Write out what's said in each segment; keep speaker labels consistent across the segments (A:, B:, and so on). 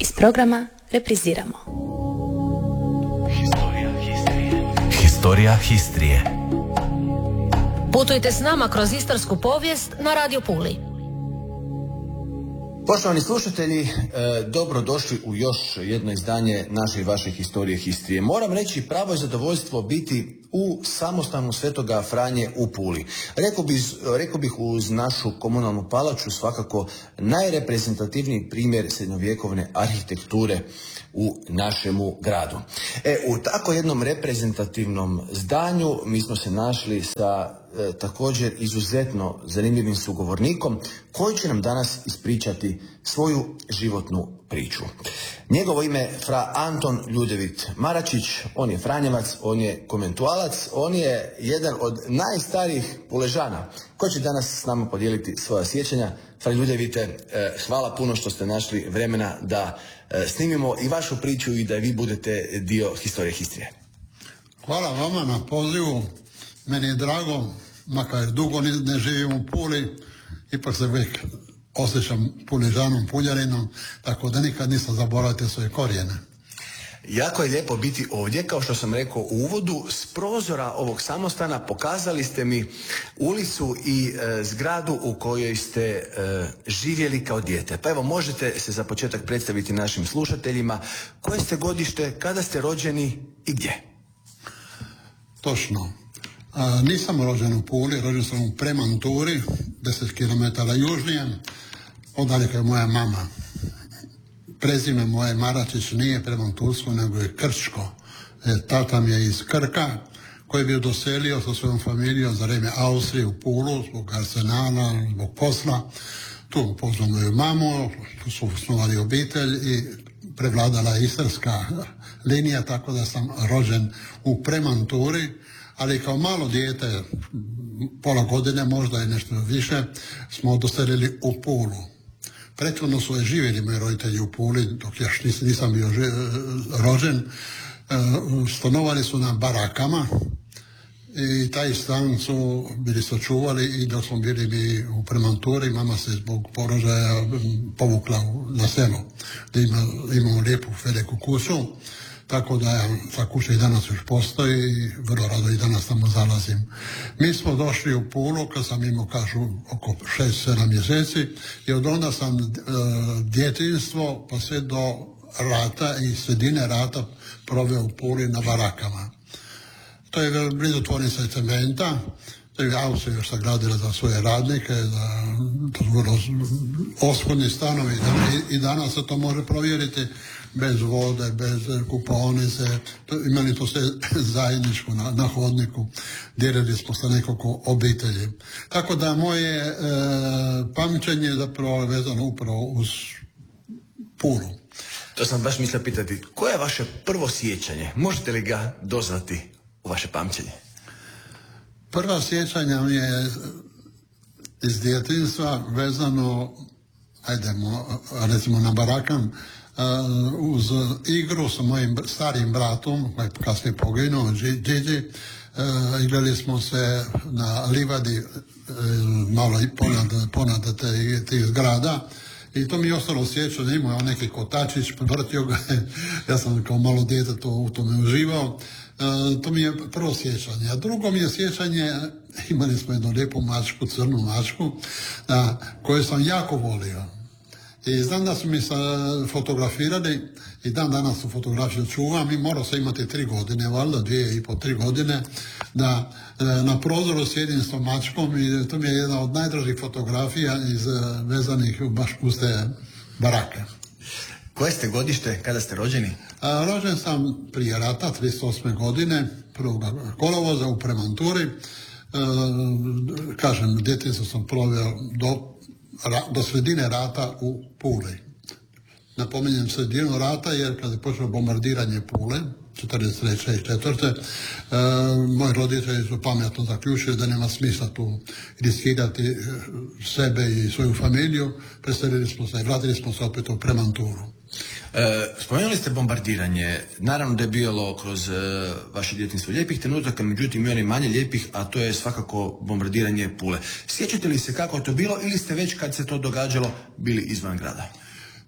A: Iz programa repriziramo.
B: Historija Histrije.
C: Putujte s nama kroz istarsku povijest na Radio Puli.
D: Poštovani slušatelji, dobrodošli u još jedno izdanje naše i vaše Historije Histrije. Moram reći, pravo je zadovoljstvo biti u samostanu Svetoga Franje u Puli. Rekao bih uz našu komunalnu palaču svakako najreprezentativniji primjer srednjovjekovne arhitekture u našemu gradu. U tako jednom reprezentativnom zdanju mi smo se našli sa također izuzetno zanimljivim sugovornikom koji će nam danas ispričati svoju životnu priču. Njegovo ime je fra Anton Ljudevit Maračić, on je Franjevac, on je komentualac, on je jedan od najstarijih Puležana koji će danas s nama podijeliti svoja sjećanja. Fra Ljudevite, hvala puno što ste našli vremena da snimimo i vašu priču i da vi budete dio Historije Histrije.
E: Hvala vama na pozivu. Meni je drago, makar dugo ne živim u Puli, ipak se uvijek osjećam Puležanom, Puljarinom, tako da nikad nisam zaboravio svoje korijene.
D: Jako je lijepo biti ovdje, kao što sam rekao u uvodu. S prozora ovog samostana pokazali ste mi ulicu i zgradu u kojoj ste živjeli kao dijete. Pa evo, možete se za početak predstaviti našim slušateljima koje ste godište, kada ste rođeni i gdje?
E: Točno. Nisam rođen u Puli, rođen sam u Premanturi, 10 km južnije, odaleka je moja mama. Prezime moje Maračić nije Premantursko, nego je Krčko. Tata mi je iz Krka, koji je bio doselio sa svojom familijom za vrijeme Austrije u Pulu, zbog arsenala, zbog posla. Tu upoznao moju mamu, tu su osnovali obitelj i prevladala istarska linija, tako da sam rođen u Premanturi, ali kao malo dijete, pola godine, možda i nešto više, smo doselili u Pulu. Prethodno su živjeli moji roditelji u Puli, dok još nisam bio rođen. Stanovali su na barakama i taj stan su bili sačuvali i dok smo bili mi u Premanturi, mama se zbog porožaja povukla na selo, gdje imamo lijepu veliku kuću. Tako da ta kuća i danas još postoji i vrlo rado i danas tamo zalazim. Mi smo došli u Pulu kad sam imao, kažu, oko 6-7 mjeseci i od onda sam djetinjstvo pa sve do rata i sredine rata proveo u Puli na barakama. To je blizu tvornice cementa, to je Austrija još sagradila za svoje radnike, to su vrlo oshodni stanovi i danas se to može provjeriti. Bez vode, bez kupaonice, imali to sve zajedničko na hodniku, dijelili smo sa nekoliko obitelji. Tako da moje pamćenje je zapravo vezano upravo uz Pulu.
D: To sam baš mislio pitati, koje je vaše prvo sjećanje? Možete li ga dozvati u vaše pamćenje?
E: Prva sjećanja mi je iz djetinjstva vezano, recimo na barakam, uz igru sa mojim starim bratom, koji je kasnije poginuo, Điđi, igrali smo se na livadi malo i ponad tih zgrada i to mi je ostalo sjećanje, imao je neki kotačić, vrtio ga, ja sam kao malo dijete u tome uživao. To mi je prvo sjećanje. A drugo mi je sjećanje, imali smo jednu lijepu mačku, crnu mačku, koju sam jako volio. I znam da su mi se fotografirali i dan danas su fotografiju čuvam i morao sam imati 3 godine, valjda 2,5-3 godine, da na prozoru sjedim s tom mačkom i to mi je jedna od najdražih fotografija vezanih baš uz te barake.
D: Koje ste godište, kada ste rođeni?
E: Rođen sam prije rata, 38. godine, 1. kolovoza u Premanturi. Kažem, djetinjstvo sam proveo do sredine rata u Puli. Napominjem sredinu rata jer kada je počelo bombardiranje Pule, 43. i 4. Moji roditelji su pametno zaključili da nema smisla tu riskirati sebe i svoju familiju. Preselili smo se i vratili smo se opet u Premanturu.
D: Spomenuli ste bombardiranje. Naravno da je bilo kroz vaše djetinjstvo lijepih trenutaka, međutim i onih manje lijepih, a to je svakako bombardiranje Pule. Sjećate li se kako je to bilo ili ste već kad se to događalo bili izvan grada?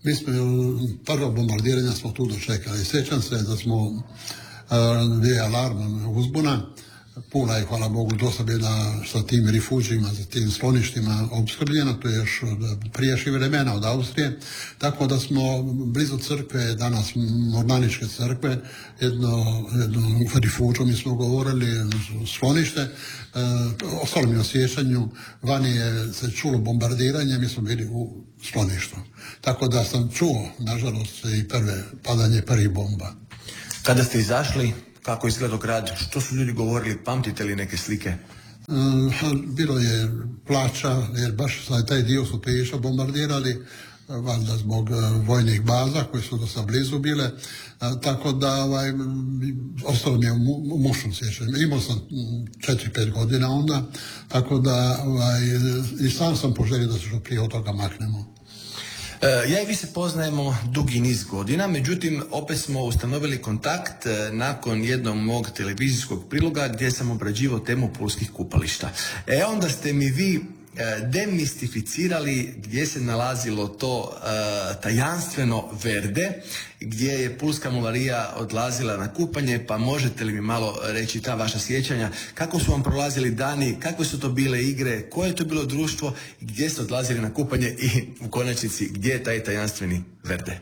E: Mi smo prvo bombardiranja smo tu dočekali. Sjećam se da smo bio alarm uzbuna. Pula je, hvala Bogu, dosta bila sa tim rifuđima, sa tim skloništima opskrbljena, to je još od prijašnjih vremena od Austrije, tako da smo blizu crkve, danas Mornaničke crkve, jedno rifuđo mi smo govorili, sklonište, ostalo mi u sjećanju, vani je se čulo bombardiranje, mi smo bili u skloništu. Tako da sam čuo, nažalost, i padanje prvih bomba.
D: Kada ste izašli, kako izgledao grad, što su ljudi govorili, pamtite li neke slike?
E: Bilo je plača, jer baš taj dio su prije bombardirali, valjda zbog vojnih baza koje su dosta blizu bile, tako da ostalo mi je u mušnom sjećanju. Imao sam 4-5 godina onda, tako da i sam sam poželio da se što prije od toga maknemo.
D: Ja i vi se poznajemo dugi niz godina, međutim opet smo ustanovili kontakt nakon jednog mog televizijskog priloga gdje sam obrađivao temu pulskih kupališta. Onda ste mi vi demistificirali gdje se nalazilo to tajanstveno Verde, gdje je pulska mularija odlazila na kupanje, pa možete li mi malo reći ta vaša sjećanja, kako su vam prolazili dani, kakve su to bile igre, koje je to bilo društvo, gdje ste odlazili na kupanje i u konačnici gdje je taj tajanstveni Verde?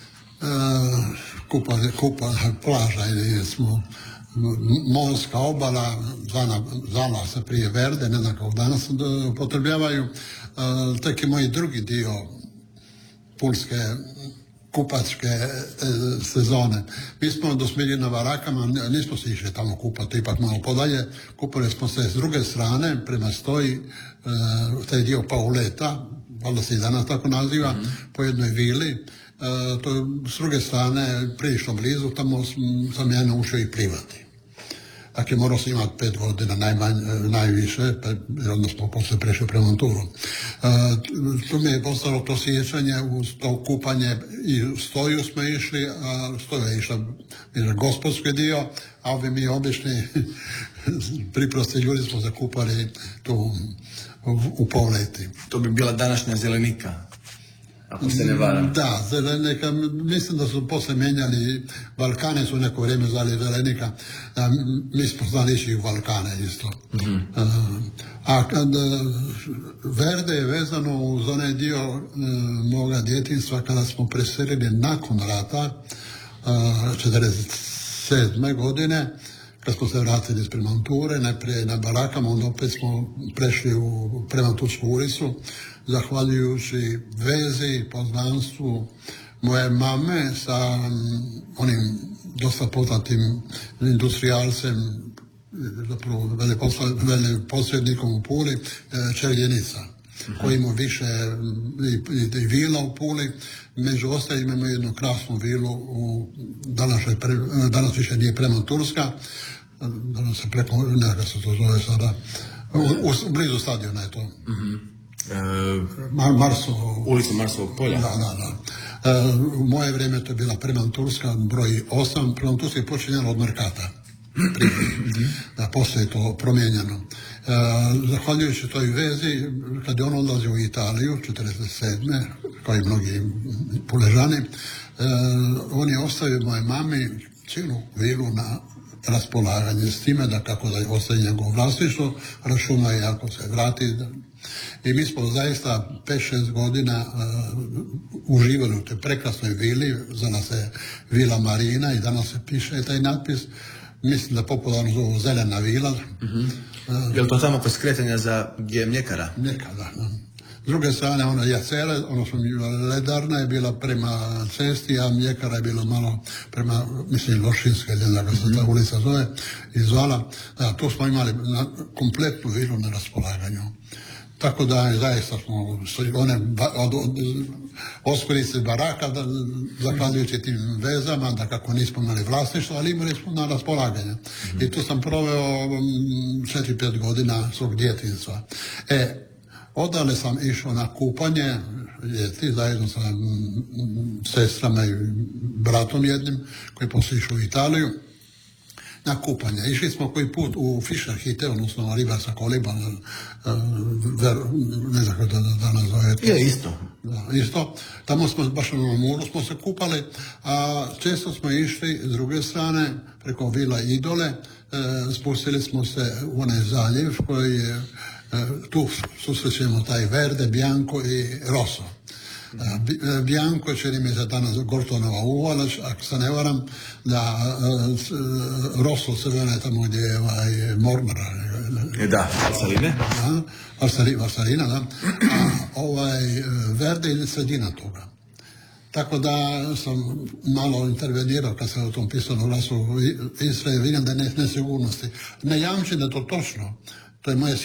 E: Plaža ili smo morska obala, zvala se prije Verde, ne znam kako danas upotrebljavaju, tek je moj drugi dio pulske kupačke sezone. Mi smo do Smiljina Varakama, nismo se išli tamo kupati, ipak malo podalje, kupali smo se s druge strane, prema Stoji, taj dio Pauleta, valjda se i danas tako naziva, po jednoj vili, to s druge strane prilično blizu, tamo sam ja naučio i plivati. Dakle, morao sam imati 5 godina najviše, onda smo poslije prešli prema Monturu. Tu mi je postalo to sjećanje, uz to kupanje i Stoju smo išli, a Stoja je išla gospodski dio, a ovi mi obični priprosti ljudi smo zakupali tu u Povleti.
D: To bi bila današnja Zelenika, ako se ne varam.
E: Da, Zelenika, mislim da su poslije menjali, Balkane su neko vrijeme zvali Zelenika, mi smo znali ići u Balkane isto. A kad Verde je vezano uz onaj dio moga djetinjstva kada smo preselili nakon rata, 47. godine, kad smo se vratili iz Premanture, najprije na Barakama, onda opet smo prešli u Premantursku ulicu, zahvaljujući vezi i poznanstvu moje mame sa onim dosta poznatim industrijalcem, zapravo veleposrednikom u Puli, Čeljenica, koji ima više i vila u Puli. Među ostalim imamo jednu krasnu vilu u danas više nije Premanturska, danas se nekako se to zove sada, blizu stadiona je to.
D: Ulica Marsovog polja.
E: Da. U moje vrijeme to je bila Premanturska, broj 8. Premanturska je počinjena od Merkata. Da, poslije je to promijenjeno. Zahvaljujući toj vezi, kad je on odlazio u Italiju, 1947. kao i mnogi Puležani, on je ostavio moje mami cijelu vilu na raspolaganje, s time da kako da je ostaje njegovo vlasništvo, računa je ako se vrati. I mi smo zaista 5-6 godina uživali u toj prekrasnoj vili, zvala se Vila Marina i danas se piše taj natpis, mislim da popularno zovu Zelena vila.
D: Je li to tamo kod skretanja za gdje je mljekara?
E: Mljekara, da. S druge strane, ona Jacele, odnosno Ledarna je bila prema cesti, a mljekara je bila malo prema, mislim, Lošinska, jedna se ta ulica zove, i zvala. Da, tu smo imali kompletnu vilu na raspolaganju. Tako da zaista smo one oskorice baraka, zahvaljujući tim vezama, da kako nismo imali vlasništvo, ali imali smo na raspolaganje. I tu sam proveo 4-5 godina svog djetinjstva. Odale sam išao na kupanje ljeti zajedno sa sestrama i bratom jednim koji poslije išao u Italiju. na kupanje. Išli smo koji put u Fischer Hite, odnosno ribarska koliba, ne znam kako da nazovete.
D: Je isto.
E: Da, isto. Tamo smo, baš na moru smo se kupali, a često smo išli s druge strane, preko Vila Idole, spustili smo se u onaj zaljev koji je, tu susrećemo taj Verde, Bianco i Rosso. Bianco čini mi se danas Gortonova uvala, ako se ne varam, da Rosso crvena je tamo gdje je Mormara.
D: Da, Varsaline.
E: Varsarina, da. A Verde je sredina toga. Tako da sam malo intervenirao kad sam u tom pisanom glasu Istre, vidim da je nesigurnosti. Ne jamčim da je to točno. To je moje